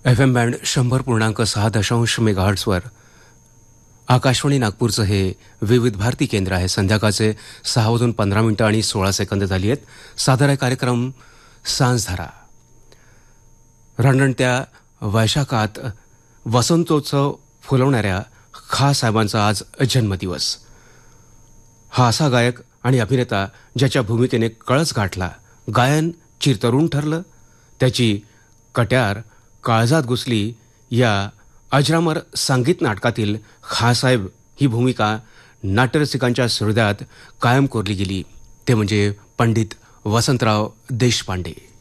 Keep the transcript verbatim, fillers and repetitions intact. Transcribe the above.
F M band शंभर पूर्णांक सहा दशांश मेगाहर्ट्सवर आकाशवाणी नागपूरचं हे विविध भारती केंद्र आहे. संध्याकाळचे सहा वाजून पंधरा मिनिटं आणि सोळा सेकंद झाली आहेत. सादर आहे कार्यक्रम सांजधारा. रणरणत्या वैशाखात वसंतोत्सव फुलवणाऱ्या खा साहेबांचा आज जन्मदिवस. हा असा गायक आणि अभिनेता ज्याच्या भूमिकेने कळस गाठला, गायन चिरतरुण ठरलं, त्याची कट्यार काळजात घुसली. या अजरामर संगीत नाटकातील खासाहेब ही भूमिका नाट्यरसिकांच्या हृदयात कायम कोरली गेली. ते म्हणजे पंडित वसंतराव देशपांडे.